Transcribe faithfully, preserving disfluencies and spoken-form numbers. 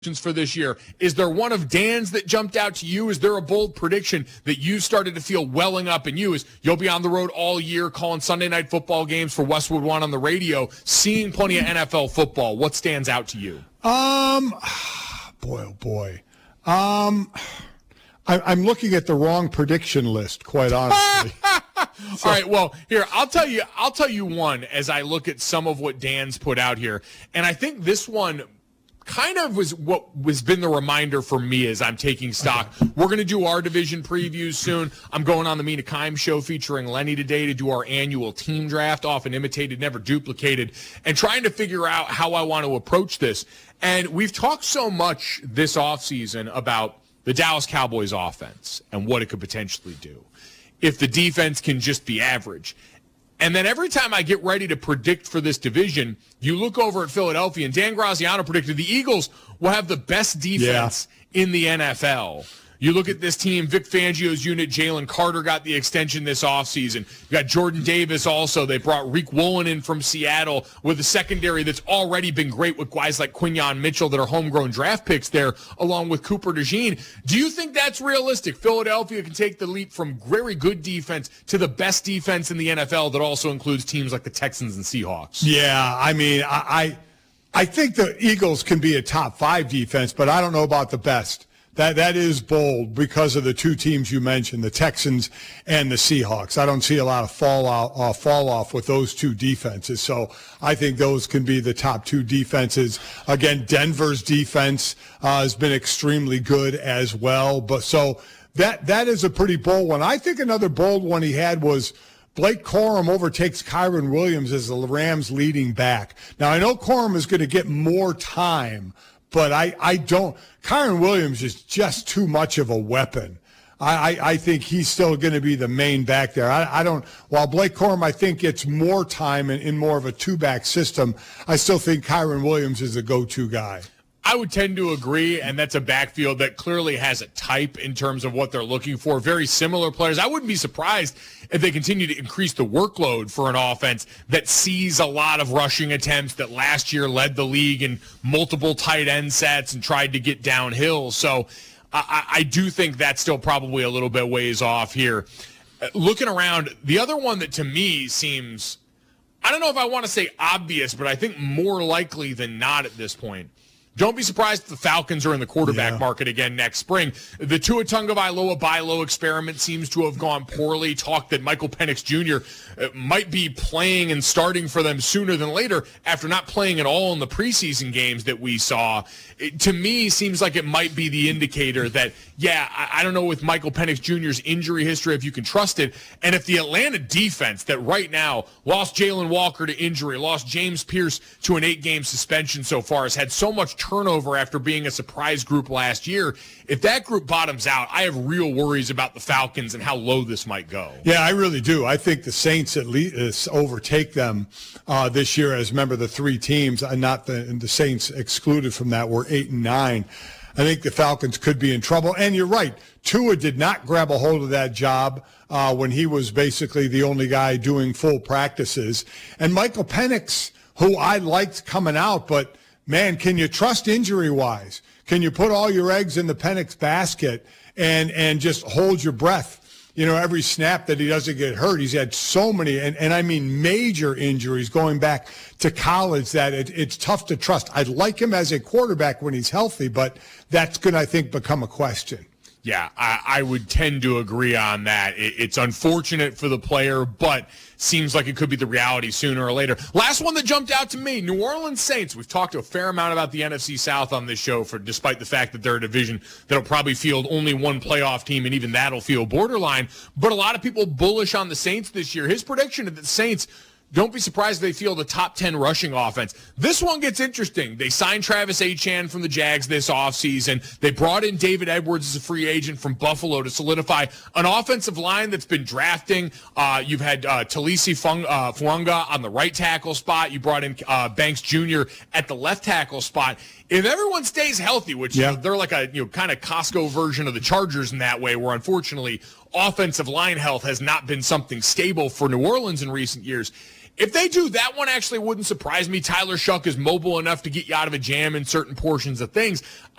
for this year. Is there one of Dan's that jumped out to you? Is there a bold prediction that you started to feel welling up in you as you'll be on the road all year calling Sunday night football games for Westwood One on the radio, seeing plenty of N F L football? What stands out to you? Um, boy, oh boy. Um, I, I'm looking at the wrong prediction list, quite honestly. So. All right, well, here, I'll tell you, I'll tell you one as I look at some of what Dan's put out here. And I think this one kind of was what has been the reminder for me as I'm taking stock. Okay. We're going to do our division previews soon. I'm going on the Mina Kimes show featuring Lenny today to do our annual team draft, often imitated, never duplicated, and trying to figure out how I want to approach this. And we've talked so much this offseason about the Dallas Cowboys offense and what it could potentially do if the defense can just be average. And then every time I get ready to predict for this division, you look over at Philadelphia, and Dan Graziano predicted the Eagles will have the best defense yeah. in the N F L. You look at this team, Vic Fangio's unit, Jalen Carter got the extension this offseason. You got Jordan Davis also. They brought Reek Woolen in from Seattle with a secondary that's already been great with guys like Quinyon Mitchell that are homegrown draft picks there, along with Cooper DeJean. Do you think that's realistic? Philadelphia can take the leap from very good defense to the best defense in the N F L that also includes teams like the Texans and Seahawks? Yeah, I mean, I I, I think the Eagles can be a top five defense, but I don't know about the best. That that is bold because of the two teams you mentioned, the Texans and the Seahawks. I don't see a lot of fallout, uh, fall off with those two defenses. So I think those can be the top two defenses. Again, Denver's defense uh, has been extremely good as well. But so that that is a pretty bold one. I think another bold one he had was Blake Corum overtakes Kyren Williams as the Rams' leading back. Now I know Corum is going to get more time, but I, I don't – Kyren Williams is just too much of a weapon. I, I, I think he's still going to be the main back there. I, I don't – while Blake Corum, I think, gets more time in, in more of a two-back system, I still think Kyren Williams is a go-to guy. I would tend to agree, and that's a backfield that clearly has a type in terms of what they're looking for. Very similar players. I wouldn't be surprised if they continue to increase the workload for an offense that sees a lot of rushing attempts, that last year led the league in multiple tight end sets and tried to get downhill. So I, I do think that's still probably a little bit ways off here. Looking around, the other one that to me seems, I don't know if I want to say obvious, but I think more likely than not at this point. Don't be surprised if the Falcons are in the quarterback yeah. market again next spring. The Tua Tagovailoa Bailo experiment seems to have gone poorly. Talk that Michael Penix Junior might be playing and starting for them sooner than later after not playing at all in the preseason games that we saw. It, to me, seems like it might be the indicator that, yeah, I, I don't know with Michael Penix Junior's injury history if you can trust it. And if the Atlanta defense that right now lost Jalen Walker to injury, lost James Pierce to an eight-game suspension so far, has had so much turnover after being a surprise group last year. If that group bottoms out, I have real worries about the Falcons and how low this might go. Yeah, I really do. I think the Saints at least overtake them uh, this year as, remember, the three teams, uh, not the, the Saints excluded from that, were eight and nine. I think the Falcons could be in trouble. And you're right, Tua did not grab a hold of that job uh, when he was basically the only guy doing full practices. And Michael Penix, who I liked coming out, but man, can you trust injury-wise? Can you put all your eggs in the Penix basket and and just hold your breath, you know, every snap that he doesn't get hurt? He's had so many, and, and I mean major injuries going back to college that it, it's tough to trust. I'd like him as a quarterback when he's healthy, but that's going to, I think, become a question. Yeah, I, I would tend to agree on that. It, it's unfortunate for the player, but seems like it could be the reality sooner or later. Last one that jumped out to me, New Orleans Saints. We've talked a fair amount about the N F C South on this show, for despite the fact that they're a division that'll probably field only one playoff team, and even that'll feel borderline. But a lot of people bullish on the Saints this year. His prediction of the Saints, don't be surprised if they field a top ten rushing offense. This one gets interesting. They signed Travis Etienne from the Jags this offseason. They brought in David Edwards as a free agent from Buffalo to solidify an offensive line that's been drafting. Uh, you've had uh, Talisi Fung, uh, Fuanga on the right tackle spot. You brought in uh, Banks Junior at the left tackle spot. If everyone stays healthy, which yeah. you know, they're like a you know kind of Costco version of the Chargers in that way, where unfortunately offensive line health has not been something stable for New Orleans in recent years. If they do, that one actually wouldn't surprise me. Tyler Shuck is mobile enough to get you out of a jam in certain portions of things.